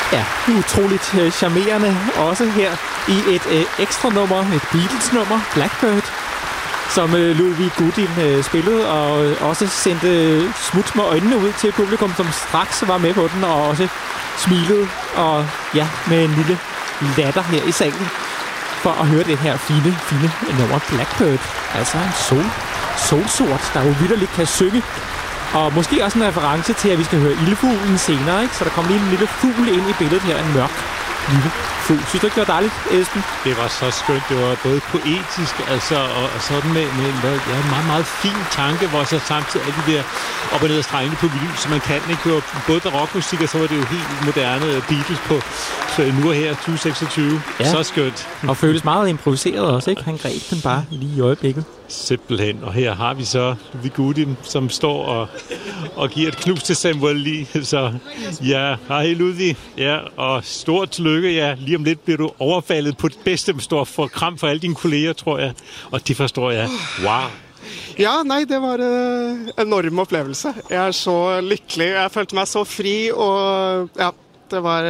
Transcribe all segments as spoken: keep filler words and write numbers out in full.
Ja, utroligt øh, charmerende også her i et øh, ekstra nummer, et Beatles-nummer, Blackbird, som øh, Ludwig Gudim øh, spillede, og øh, også sendte øh, smuts med øjnene ud til publikum, som straks var med på den, og også smilede, og ja, med en lille latter her i salen, for at høre det her fine, fine nummer Blackbird. Altså en sol, solsort, der jo vitterligt kan synge. Og måske også en reference til, at vi skal høre ildfuglen senere, ikke? Så der kommer lige en lille fugl ind i billedet her, en mørk lille fugl. Synes du ikke, det var dejligt, Esben? Det var så skønt. Det var både poetisk, altså, og, og sådan med, med ja, en meget, meget fin tanke, hvor så samtidig alle de der op- og ned strengene på vinyl, som man kan, ikke? Det var både barokmusik, og så var det jo helt moderne Beatles på så nu og her, tyve seksogtyve. Ja. Så skønt. Og føles meget improviseret også, ikke? Han greb den bare lige i øjeblikket. Simpelthen. Og her har vi så Ludwig Gudim, som står og, og giver et knus til Samuel Lee. Så ja, hej Ludwig. Ja, og stort tillykke. Ja, lige om lidt bliver du overfaldet på det bedste med stor for kram for alle dine kolleger, tror jeg. Og det forstår jeg. Wow. Ja, nej, det var en enorm opplevelse. Jeg er så lykkelig. Jeg følte meg så fri, og ja, det var...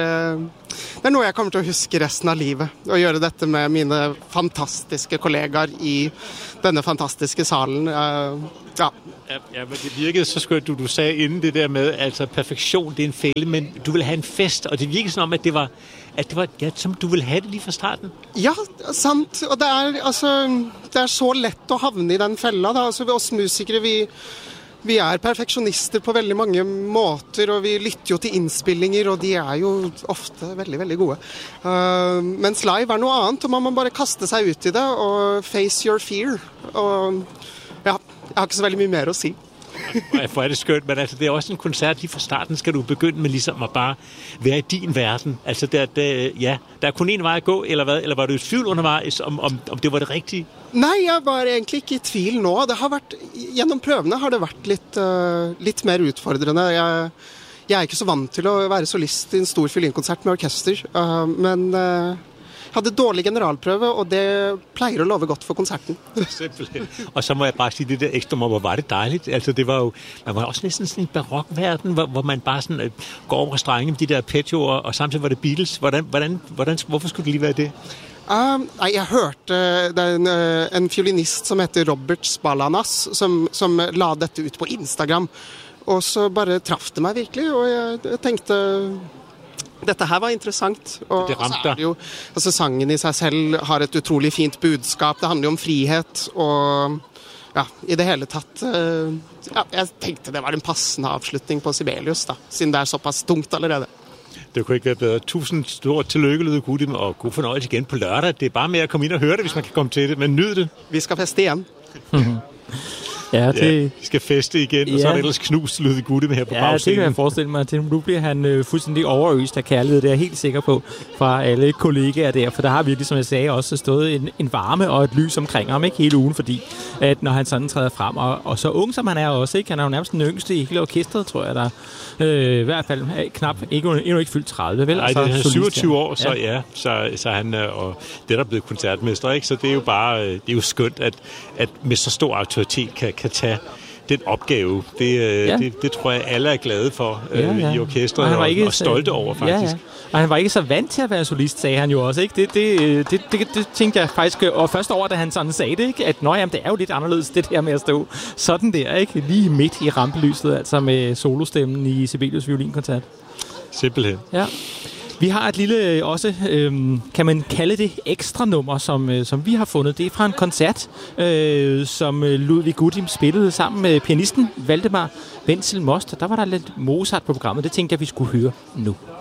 Det er noe jeg kommer til å huske resten av livet. Å gjøre dette med mine fantastiske kollegaer i denne fantastiske salen. Ja. Ja, ja, men det virkede så skønt, du, du sagde inden det der med, altså perfektion, det er en fælde, men du vil have en fest, og det virkede sådan om, at det var, at det var ja, som du ville have det lige fra starten. Ja, sant. Og det er, altså, det er så lett å havne i den fella, da. Altså, vi oss musikere, vi... Vi er perfeksjonister på veldig mange måter, og vi lytter jo til innspillinger, og de er jo ofte veldig, veldig gode. Uh, mens live er noe annet, og man må bare kaste seg ut i det, og face your fear. Og ja, jeg har ikke så veldig mye mer å si. For er det skønt, men altså, det er også en koncert, lige fra starten skal du begynde med ligesom at bare være i din verden. Altså, der, der, ja, der er kun en vej at gå, eller hvad? Eller var du i tvivl undervejs, om, om, om det var det rigtige? Nei, jeg var egentlig ikke i tvil nå. Det har vært, gjennom prøvene har det vært litt, uh, litt mer utfordrende. Jeg, jeg er ikke så vant til å være solist i en stor fiolinkonsert med orkester, uh, men... Uh, Jeg hadde dårlig generalprøve, og det pleier å love godt for koncerten. Simpelthen. Og så må jeg bare sige, det der ekstra, hvor var det dejligt. Altså, det var jo, man var også næsten sådan en barokverden, hvor, hvor man bare sådan, uh, går over strenge med de der arpeggioer, og samtidig var det Beatles. Hvordan, hvordan, hvordan, hvorfor skulle det lige være det? Uh, nei, jeg hørte det er en, uh, en fiolinist som heter Robert Spalanas, som, som la dette ut på Instagram. Og så bare traff det meg virkelig, og jeg, jeg tenkte... Dette her var interessant, og det så er det jo, altså sangen i seg selv har et utrolig fint budskap, det handler jo om frihet, og ja, i det hele tatt, ja, jeg tenkte det var en passende avslutning på Sibelius da, siden det er såpass tungt allerede. Det kunne ikke være bedre. Tusind stort tillykke, Ludwig Gudim, og god fornøjelse igen på lørdag. Det er bare med at komme ind og høre det, hvis man kan komme til det, men nyd det. Vi skal feste igen. Ja, det... ja, vi skal feste igen, ja. Og så er det ellers knust Ludwig Gudim her på ja, bagscenen. Ja, det kan jeg forestille mig. Nu bliver han øh, fuldstændig overøst af kærlighed, det er jeg helt sikker på, fra alle kollegaer der, for der har virkelig, som jeg sagde, også stået en, en varme og et lys omkring ham, ikke hele ugen, fordi at når han sådan træder frem, og, og så ung som han er også, ikke? Han er jo nærmest den yngste i hele orkestret, tror jeg, der øh, i hvert fald er knap, ikke, endnu ikke fyldt tredive, vel? Nej, det er syvogtyve år, så ja, ja så, så han og det der er blevet koncertmester, ikke? Så det er jo bare, det er jo skønt, at, at med så stor autoritet kan, kan tage den opgave, det, ja. det, det tror jeg alle er glade for øh, ja, ja. i orkestret, og, og, og stolte over faktisk. Ja, ja. Og han var ikke så vant til at være solist, sagde han jo også, ikke? Det, det, det, det, det tænkte jeg faktisk, og først over, da han sådan sagde det, ikke? At nå, jamen, det er jo lidt anderledes, det der med at stå sådan der, ikke? Lige midt i rampelyset, altså med solostemmen i Sibelius violinkoncert. Simpelthen. Ja. Vi har et lille, også, øhm, kan man kalde det, ekstra nummer, som, øh, som vi har fundet. Det er fra en koncert, øh, som Ludwig Gudim spillede sammen med pianisten Valdemar Wenzel Most. Der var der lidt Mozart på programmet. Det tænkte jeg, vi skulle høre nu.